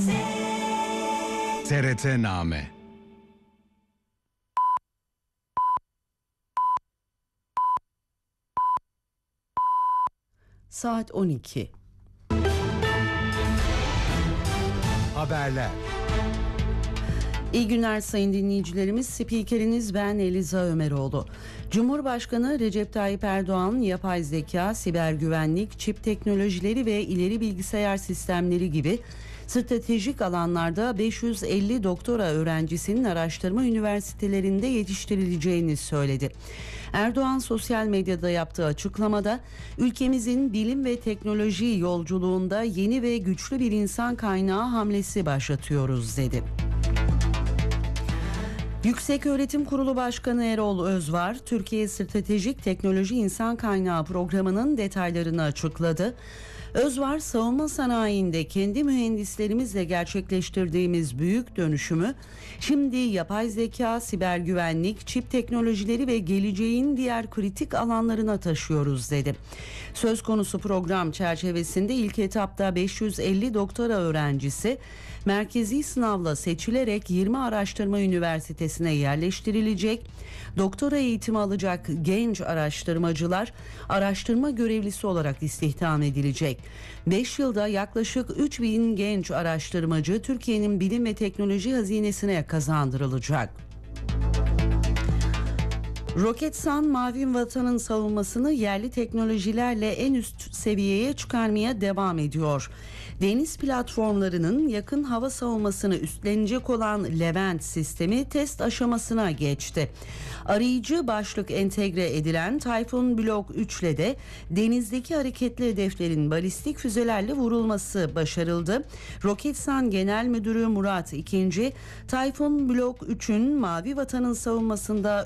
TRT-Name. Saat 12. Haberler. İyi günler sayın dinleyicilerimiz. Spikeriniz ben Eliza Ömeroğlu. Cumhurbaşkanı Recep Tayyip Erdoğan, yapay zeka, siber güvenlik, çip teknolojileri ve ileri bilgisayar sistemleri gibi stratejik alanlarda 550 doktora öğrencisinin araştırma üniversitelerinde yetiştirileceğini söyledi. Erdoğan sosyal medyada yaptığı açıklamada ülkemizin bilim ve teknoloji yolculuğunda yeni ve güçlü bir insan kaynağı hamlesi başlatıyoruz dedi. Yükseköğretim Kurulu Başkanı Erol Özvar, Türkiye Stratejik Teknoloji İnsan Kaynağı Programı'nın detaylarını açıkladı. Özvar, savunma sanayinde kendi mühendislerimizle gerçekleştirdiğimiz büyük dönüşümü şimdi yapay zeka, siber güvenlik, çip teknolojileri ve geleceğin diğer kritik alanlarına taşıyoruz dedi. Söz konusu program çerçevesinde ilk etapta 550 doktora öğrencisi merkezi sınavla seçilerek 20 araştırma üniversitesine yerleştirilecek. Doktora eğitimi alacak genç araştırmacılar araştırma görevlisi olarak istihdam edilecek. 5 yılda yaklaşık 3000 genç araştırmacı Türkiye'nin bilim ve teknoloji hazinesine kazandırılacak. Roketsan, Mavi Vatan'ın savunmasını yerli teknolojilerle en üst seviyeye çıkarmaya devam ediyor. Deniz platformlarının yakın hava savunmasını üstlenecek olan Levent sistemi test aşamasına geçti. Arayıcı başlık entegre edilen Tayfun Blok 3 ile de denizdeki hareketli hedeflerin balistik füzelerle vurulması başarıldı. Roketsan Genel Müdürü Murat II, Tayfun Blok 3'ün Mavi Vatan'ın savunmasında